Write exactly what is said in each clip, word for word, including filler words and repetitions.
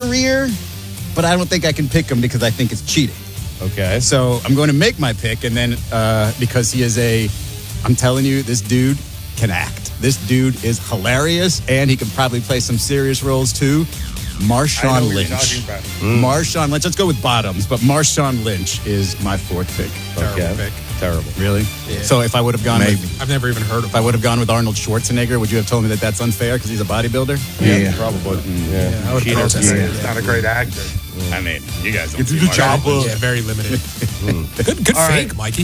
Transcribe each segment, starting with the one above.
career, but I don't think I can pick him because I think it's cheating. Okay. So I'm going to make my pick, and then uh, because he is a, I'm telling you, this dude can act. This dude is hilarious, and he can probably play some serious roles too. Marshawn Lynch. Mm. Marshawn Lynch. Let's go with bottoms, but Marshawn Lynch is my fourth pick. Terrible okay. pick. Terrible. Really? Yeah. So if I would have gone Maybe. with, I've never even heard of if I would have gone with Arnold Schwarzenegger, would you have told me that that's unfair because he's a bodybuilder? Yeah, Yeah. probably. Mm, yeah. Yeah, I would He protest doesn't- that. He's not a great actor. I mean, you guys don't Get see the Marshawn. chopper. Yeah, very limited. Good good All fake, right. Mikey.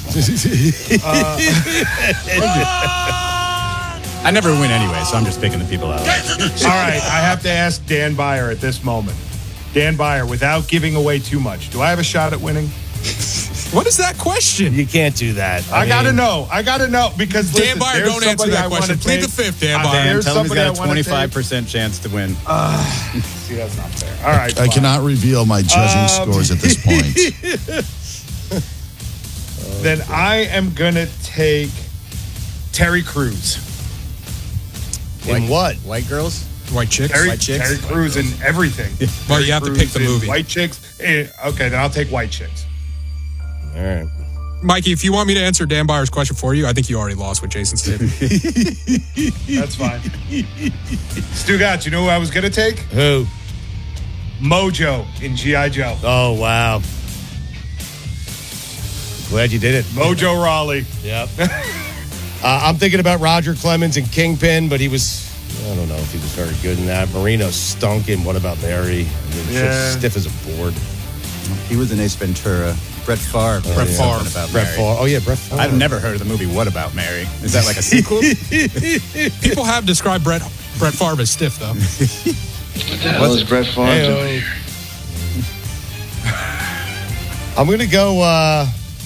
I never win anyway, so I'm just picking the people out. All right, I have to ask Dan Beyer at this moment. Dan Beyer, without giving away too much, do I have a shot at winning? What is that question? You can't do that. I, mean, gotta know. I gotta know because Dan listen, Beyer, there's don't answer somebody that I wanna question. Plead take. the fifth, Dan Uh, Beyer. there's Tell him he's somebody got I a wanna take. twenty-five percent chance to win. See, that's not fair. All right, I fine. cannot reveal my judging Um, scores at this point. Then I am gonna take Terry Crews. In what? White girls? White chicks? Terry, White chicks? Terry Crews in everything. Well, Terry you have to Crews pick the in movie. White chicks. Eh, okay, then I'll take White Chicks. All right. Mikey, if you want me to answer Dan Byer's question for you, I think you already lost with Jason Statham. That's fine. Stu Gatz, you know who I was gonna take? Who? Mojo in G I. Joe. Oh, wow. Glad you did it. Mojo Rawley. Yep. uh, I'm thinking about Roger Clemens and Kingpin, but he was, I don't know if he was very good in that. Marino stunk in What About Mary? I mean, Yeah. just stiff as a board. He was in Ace Ventura. Brett Favre. Brett did Favre. something About Brett Mary. Favre. Oh, yeah, Brett Favre. I've never heard of the movie What About Mary. Is that like a sequel? People have described Brett Brett Favre as stiff, though. What the hell is Brett Favre doing here? I'm going to go, uh,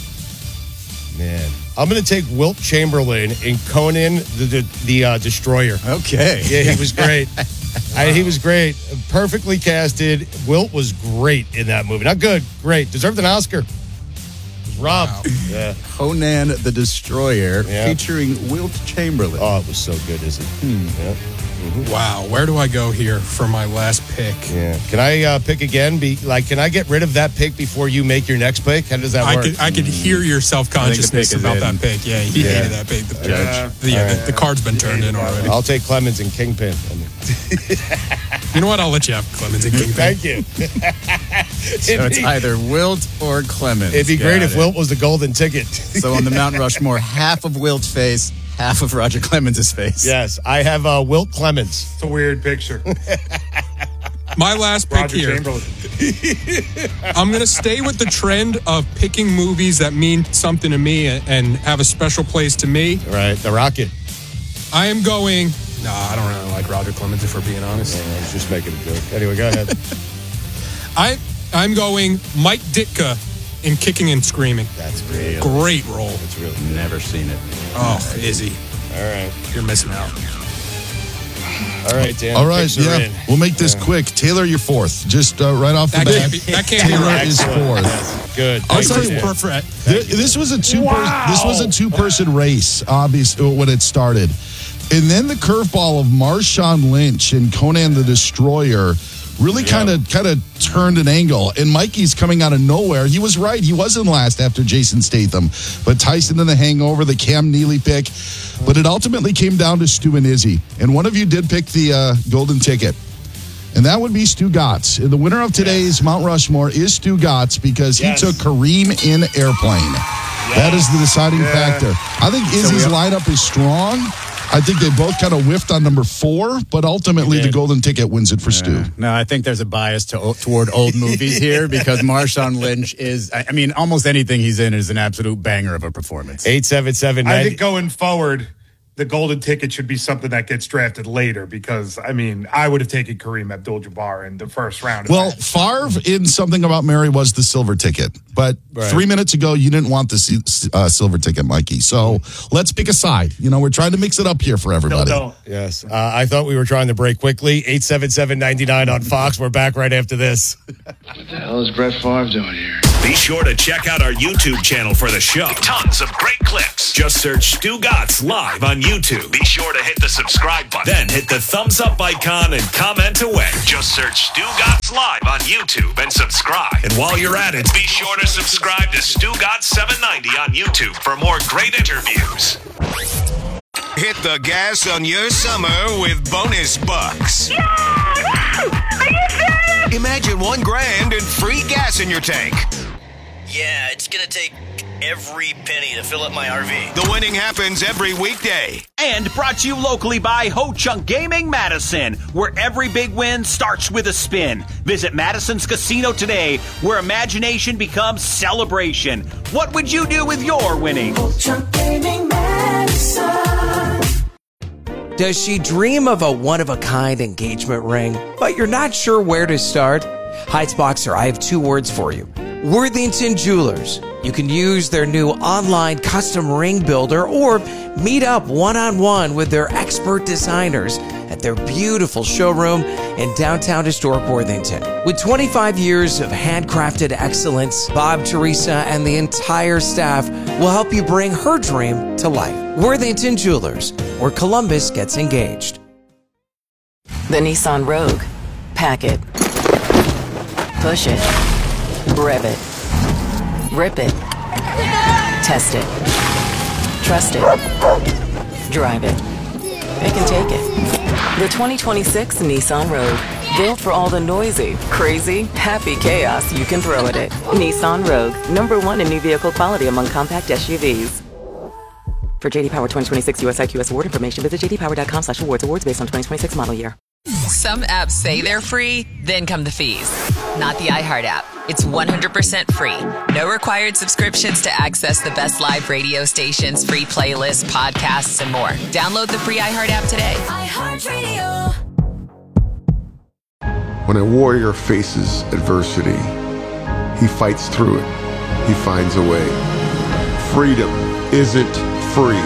man, I'm going to take Wilt Chamberlain in Conan the the, the uh, Destroyer. Okay. Yeah, he was great. I, he was great. Perfectly casted. Wilt was great in that movie. Not good, great. Deserved an Oscar. It was Rob. Wow. Yeah. Conan the Destroyer, Yeah. featuring Wilt Chamberlain. Oh, it was so good, isn't it? Hmm. Yeah. Wow, where do I go here for my last pick? Yeah. Can I uh, pick again? Be like, can I get rid of that pick before you make your next pick? How does that I work? could I could hear your self consciousness pick is about in. that pick. Yeah, he Yeah. hated that pick. The, Yeah. the, yeah, the, the card's been turned in already. I'll take Clemens and Kingpin. I mean, You know what? I'll let you have Clemens and Kingpin. thank you. So it's either Wilt or Clemens. It'd be Got great if it. Wilt was the golden ticket. So on the Mount Rushmore, half of Wilt's face, half of Roger Clemens' face. Yes, I have uh, Wilt Clemens. It's a weird picture. My last pick Roger here. Chamberlain. I'm going to stay with the trend of picking movies that mean something to me and have a special place to me. Right, the Rocket. I am going. No, I don't really like Roger Clemens, if we're being honest. I was just making a joke. Anyway, go ahead. I I'm going Mike Ditka in Kicking and Screaming. That's great. Great role. That's really Never seen it. Oh, Izzy, all right. you're missing out. All right, Dan. All right, picks are yeah. in. We'll make this quick. Taylor, you're fourth. Just uh, right off the That bat. can't be. That can't be Taylor right. is fourth. Yes, good. I'll Thank tell you, you Dan. what. Perfect. Th- This was a two. Wow. This was a two-person race, obviously, when it started, and then the curveball of Marshawn Lynch and Conan the Destroyer really kind of kind of turned an angle. And Mikey's coming out of nowhere. He was right. He wasn't last after Jason Statham, but Tyson in The Hangover, the Cam Neely pick. But it ultimately came down to Stu and Izzy, and one of you did pick the uh, golden ticket. And that would be Stu Gatz. And the winner of today's Mount Rushmore is Stu Gatz because he Yes. took Kareem in Airplane. That is the deciding Yeah. factor. I think Izzy's lineup is strong. I think they both kind of whiffed on number four, but ultimately the golden ticket wins it for Stu. No, I think there's a bias to, toward old movies here because Marshawn Lynch is, I I mean, almost anything he's in is an absolute banger of a performance. eight seven seven I nine. think going forward, the golden ticket should be something that gets drafted later because, I mean, I would have taken Kareem Abdul-Jabbar in the first round. Well, Favre in Something About Mary was the silver ticket. But Right. three minutes ago, you didn't want the si- uh, silver ticket, Mikey. So let's pick a side. You know, we're trying to mix it up here for Still everybody. don't. Yes. Uh, I thought we were trying to break quickly. eight seven seven nine nine on Fox. We're back right after this. What the hell is Brett Favre doing here? Be sure to check out our YouTube channel for the show. Tons of great clips. Just search Stu Gatz Live on YouTube. Be sure to hit the subscribe button. Then hit the thumbs up icon and comment away. Just search Stu Gatz Live on YouTube and subscribe. And while you're at it, be sure to subscribe to Stu Gatz seven ninety on YouTube for more great interviews. Hit the gas on your summer with bonus bucks. Yeah! Are you serious? Imagine one grand and free gas in your tank. Yeah, it's gonna take every penny to fill up my R V. The winning happens every weekday. And brought to you locally by Ho Chunk Gaming Madison, where every big win starts with a spin. Visit Madison's Casino today, where imagination becomes celebration. What would you do with your winnings? Ho Chunk Gaming Madison. Does she dream of a one-of-a-kind engagement ring, but you're not sure where to start? Heights Boxer, I have two words for you. Worthington Jewelers. You can use their new online custom ring builder or meet up one-on-one with their expert designers at their beautiful showroom in downtown historic Worthington. With twenty-five years of handcrafted excellence, Bob, Teresa, and the entire staff will help you bring her dream to life. Worthington Jewelers, where Columbus gets engaged. The Nissan Rogue. Pack it. Push it. Rev it. Rip it. Test it. Trust it. Drive it. Pick and take it. The twenty twenty-six Nissan Rogue. Built for all the noisy, crazy, happy chaos you can throw at it. Nissan Rogue. Number one in new vehicle quality among compact S U Vs. For J D Power twenty twenty-six U S I Q S award information, visit j d power dot com slash awards. Awards based on twenty twenty-six model year. Some apps say they're free, then come the fees. Not the iHeart app. It's one hundred percent free. No required subscriptions to access the best live radio stations, free playlists, podcasts, and more. Download the free iHeart app today. iHeartRadio. When a warrior faces adversity, he fights through it. He finds a way. Freedom isn't free.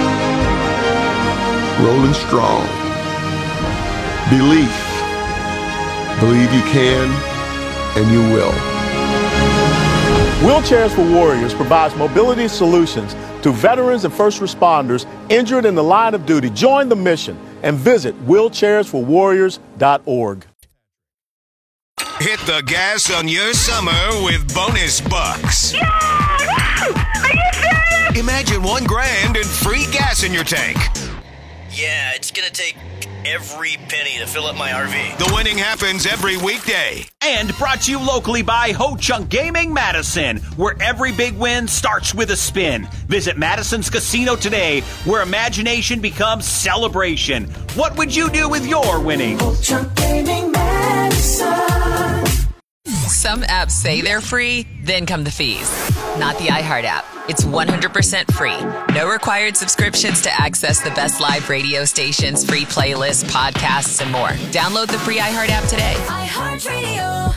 Rolling strong. Belief. Believe you can, and you will. Wheelchairs for Warriors provides mobility solutions to veterans and first responders injured in the line of duty. Join the mission and visit wheelchairs for warriors dot org. Hit the gas on your summer with bonus bucks. Yeah! Are you serious? Imagine one grand and free gas in your tank. Yeah, it's gonna take every penny to fill up my R V. The winning happens every weekday. And brought to you locally by Ho Chunk Gaming Madison, where every big win starts with a spin. Visit Madison's Casino today, where imagination becomes celebration. What would you do with your winnings? Ho Chunk Gaming Madison. Some apps say they're free, then come the fees. Not the iHeart app. It's one hundred percent free. No required subscriptions to access the best live radio stations, free playlists, podcasts, and more. Download the free iHeart app today. iHeartRadio.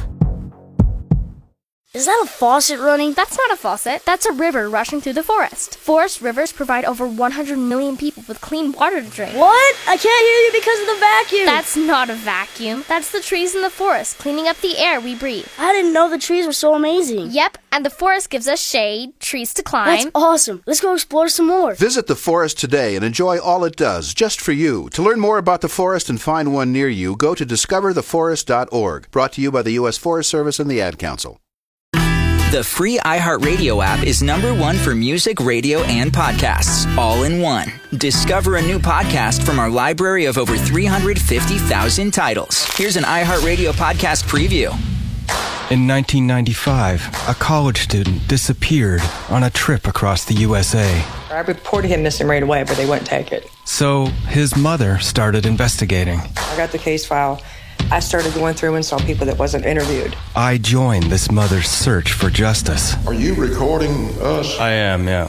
Is that a faucet running? That's not a faucet. That's a river rushing through the forest. Forest rivers provide over one hundred million people with clean water to drink. What? I can't hear you because of the vacuum. That's not a vacuum. That's the trees in the forest cleaning up the air we breathe. I didn't know the trees were so amazing. Yep, and the forest gives us shade, trees to climb. That's awesome. Let's go explore some more. Visit the forest today and enjoy all it does, just for you. To learn more about the forest and find one near you, go to discover the forest dot org. Brought to you by the U S Forest Service and the Ad Council. The free iHeartRadio app is number one for music, radio, and podcasts, all in one. Discover a new podcast from our library of over three hundred fifty thousand titles. Here's an iHeartRadio podcast preview. In nineteen ninety-five, a college student disappeared on a trip across the U S A. I reported him missing right away, but they wouldn't take it. So his mother started investigating. I got the case file. I started going through and saw people that wasn't interviewed. I joined this mother's search for justice. Are you recording us? I am, yeah.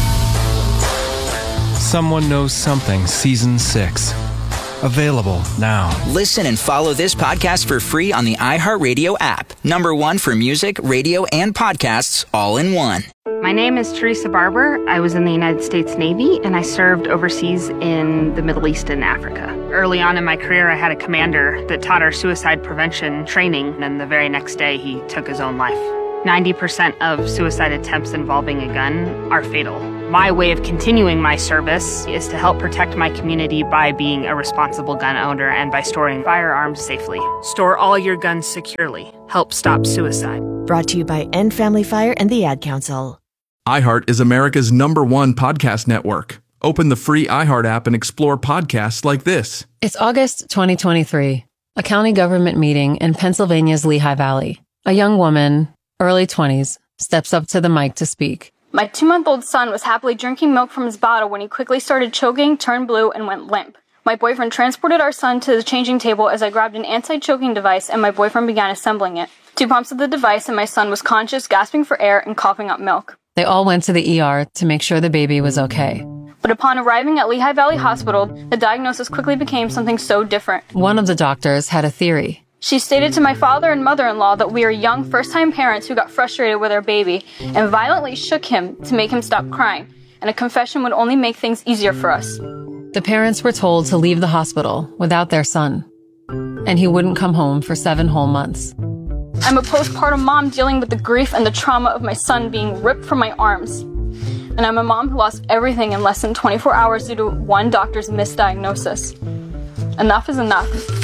Someone Knows Something, Season six. Available now. Listen and follow this podcast for free on the iHeartRadio app. Number one for music, radio, and podcasts, all in one. My name is Teresa Barber. I was in the United States Navy, and I served overseas in the Middle East and Africa. Early on in my career, I had a commander that taught our suicide prevention training, and the very next day, he took his own life. ninety percent of suicide attempts involving a gun are fatal. My way of continuing my service is to help protect my community by being a responsible gun owner and by storing firearms safely. Store all your guns securely. Help stop suicide. Brought to you by End Family Fire and the Ad Council. iHeart is America's number one podcast network. Open the free iHeart app and explore podcasts like this. It's August twenty twenty-three, a county government meeting in Pennsylvania's Lehigh Valley. A young woman, early twenties, steps up to the mic to speak. My two-month-old son was happily drinking milk from his bottle when he quickly started choking, turned blue, and went limp. My boyfriend transported our son to the changing table as I grabbed an anti-choking device and my boyfriend began assembling it. Two pumps of the device and my son was conscious, gasping for air, and coughing up milk. They all went to the E R to make sure the baby was okay. But upon arriving at Lehigh Valley Hospital, the diagnosis quickly became something so different. One of the doctors had a theory. She stated to my father and mother-in-law that we are young first-time parents who got frustrated with our baby and violently shook him to make him stop crying, and a confession would only make things easier for us. The parents were told to leave the hospital without their son, and he wouldn't come home for seven whole months. I'm a postpartum mom dealing with the grief and the trauma of my son being ripped from my arms. And I'm a mom who lost everything in less than twenty-four hours due to one doctor's misdiagnosis. Enough is enough.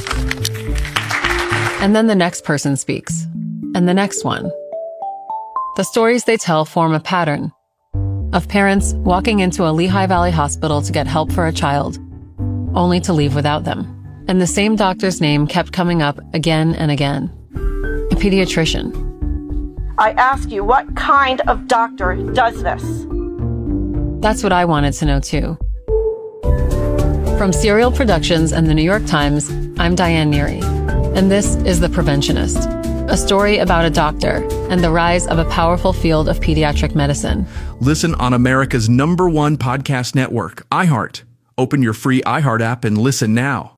And then the next person speaks, and the next one. The stories they tell form a pattern of parents walking into a Lehigh Valley hospital to get help for a child, only to leave without them. And the same doctor's name kept coming up again and again. A pediatrician. I ask you, what kind of doctor does this? That's what I wanted to know too. From Serial Productions and the New York Times, I'm Diane Neary. And this is The Preventionist, a story about a doctor and the rise of a powerful field of pediatric medicine. Listen on America's number one podcast network, iHeart. Open your free iHeart app and listen now.